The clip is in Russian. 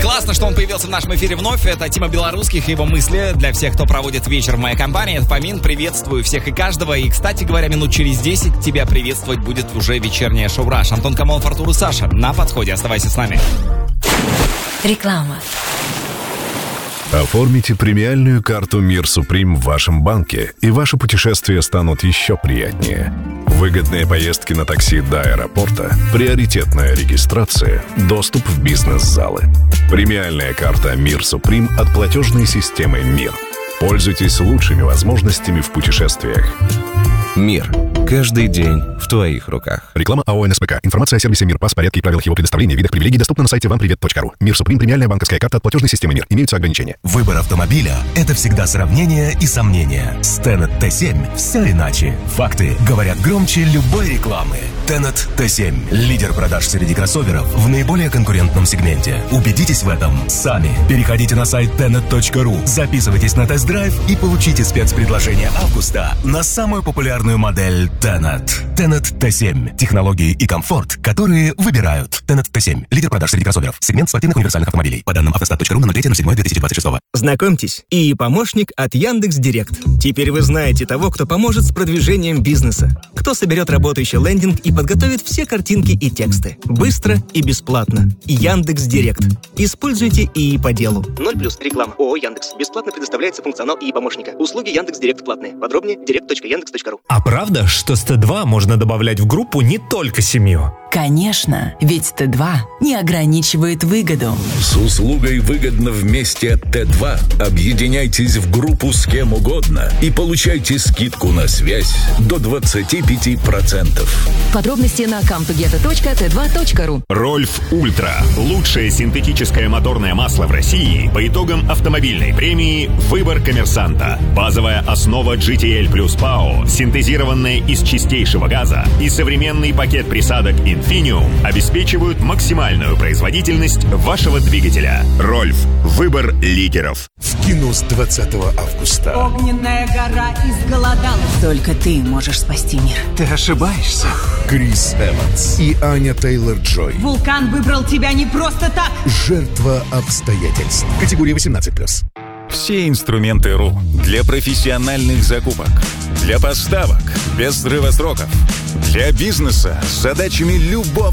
Классно, что он появился в нашем эфире вновь. Это Тима Белорусских и его мысли для всех, кто проводит вечер в моей компании. Это Фомин. Приветствую всех и каждого. И, кстати говоря, минут через 10 тебя приветствовать будет уже вечернее шоу «Раш». Антон Камолов, Артур и Саша на подходе. Оставайся с нами. Реклама. Оформите премиальную карту «Мир Суприм» в вашем банке, и ваши путешествия станут еще приятнее. Выгодные поездки на такси до аэропорта, приоритетная регистрация, доступ в бизнес-залы. Премиальная карта «Мир Суприм» от платежной системы «Мир». Пользуйтесь лучшими возможностями в путешествиях. Мир. Каждый день в твоих руках. Реклама АО «НСПК». Информация о сервисе «Мир», порядке и правилах его предоставления, видах привилегий доступна на сайте вампривет.ру. «Мир Суприм» — премиальная банковская карта от платежной системы «Мир». Имеются ограничения. Выбор автомобиля – это всегда сравнение и сомнения. С Tenet T7 все иначе. Факты говорят громче любой рекламы. Tenet T7 – лидер продаж среди кроссоверов в наиболее конкурентном сегменте. Убедитесь в этом сами. Переходите на сайт tenet.ru, записывайтесь на тест-драйв и получите спецпредложение августа на самую популярную модель Tenet. Tenet T7 – технологии и комфорт, которые выбирают. Tenet T7 – лидер продаж среди кроссоверов. Сегмент спортивных универсальных автомобилей. По данным автостат.ру на 03.07.2026. Знакомьтесь, ИИ помощник от Яндекс.Директ. Теперь вы знаете того, кто поможет с продвижением бизнеса, кто соберет работающий лендинг и подготовит все картинки и тексты. Быстро и бесплатно. Яндекс.Директ. Используйте ИИ по делу. 0+, реклама. ООО Яндекс. Бесплатно предоставляется функционал ИИ помощника. Услуги Яндекс.Директ платные. Подробнее direct.yandex.ru. А правда, что с Т2 можно добавлять в группу не только семью? Конечно, ведь Т2 не ограничивает выгоду. С услугой «Выгодно вместе» от Т2 объединяйтесь в группу с кем угодно и получайте скидку на связь до 25%. Подробности на comtogetto.t2.ru. Рольф Ультра. Лучшее синтетическое моторное масло в России по итогам автомобильной премии «Выбор коммерсанта». Базовая основа GTL плюс ПАО, синтезированная из чистейшего газа и современный пакет присадок Infineum обеспечивают максимальную производительность вашего двигателя. Рольф. Выбор лидеров. В кино с 20 августа. Огненная гора изголодалась. Только ты можешь спасти мир. Ты ошибаешься. Крис Эванс и Аня Тейлор-Джой. Вулкан выбрал тебя не просто так. Жертва обстоятельств. Категория 18+. Все инструменты РУ для профессиональных закупок, для поставок без срыва сроков, для бизнеса с задачами любого